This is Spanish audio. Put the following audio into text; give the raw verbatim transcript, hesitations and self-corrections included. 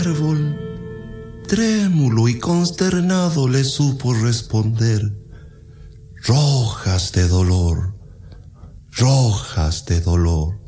árbol, trémulo y consternado, le supo responder: rojas de dolor, rojas de dolor.